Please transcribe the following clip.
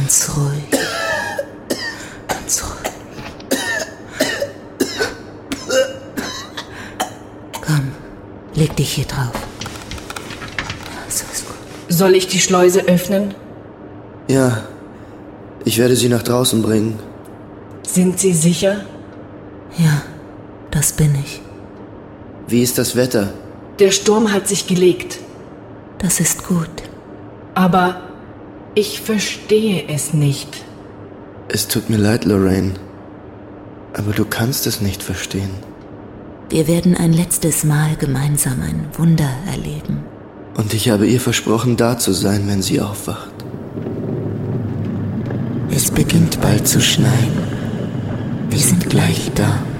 Ganz ruhig. Ganz ruhig. Komm, leg dich hier drauf. Ja, so ist gut. Soll ich die Schleuse öffnen? Ja, ich werde Sie nach draußen bringen. Sind Sie sicher? Ja, das bin ich. Wie ist das Wetter? Der Sturm hat sich gelegt. Das ist gut. Aber ich verstehe es nicht. Es tut mir leid, Lorraine. Aber du kannst es nicht verstehen. Wir werden ein letztes Mal gemeinsam ein Wunder erleben. Und ich habe ihr versprochen, da zu sein, wenn sie aufwacht. Es beginnt bald zu schneien. Wir sind gleich da.